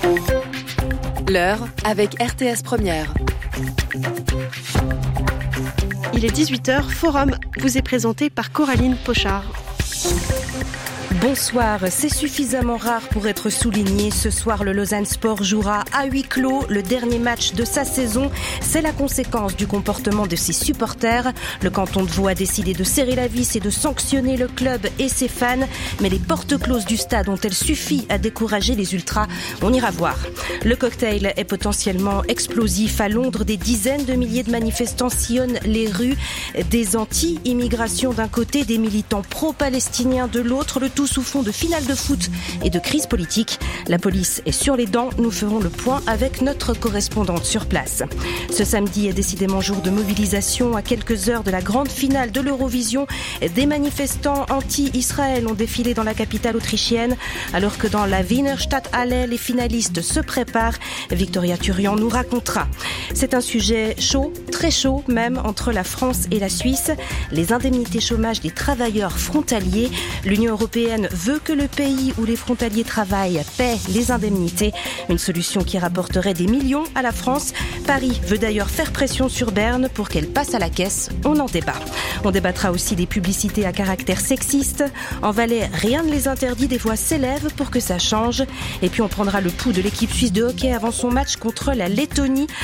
L'heure avec RTS Première. Il est 18h, Forum vous est présenté par Coraline Pochard. Bonsoir, c'est suffisamment rare pour être souligné. Ce soir, le Lausanne Sport jouera à huis clos le dernier match de sa saison. C'est la conséquence du comportement de ses supporters. Le canton de Vaud a décidé de serrer la vis et de sanctionner le club et ses fans. Mais les portes closes du stade ont-elles suffi à décourager les ultras? On ira voir. Le cocktail est potentiellement explosif. À Londres, des dizaines de milliers de manifestants sillonnent les rues. Des anti-immigration d'un côté, des militants pro-palestiniens de l'autre. Le tout sous fond de finale de foot et de crise politique. La police est sur les dents. Nous ferons le point avec notre correspondante sur place. Ce samedi est décidément jour de mobilisation. À quelques heures de la grande finale de l'Eurovision, des manifestants anti-Israël ont défilé dans la capitale autrichienne, alors que dans la Wiener Stadthalle, les finalistes se préparent. Victoria Turian nous racontera. C'est un sujet chaud, très chaud même, entre la France et la Suisse. Les indemnités chômage des travailleurs frontaliers. L'Union européenne veut que le pays où les frontaliers travaillent paie les indemnités. Une solution qui rapporterait des millions à la France. Paris veut d'ailleurs faire pression sur Berne pour qu'elle passe à la caisse. On en débat. On débattra aussi des publicités à caractère sexiste. En Valais, rien ne les interdit, des voix s'élèvent pour que ça change. Et puis on prendra le pouls de l'équipe suisse de hockey avant son match contre la Lettonie.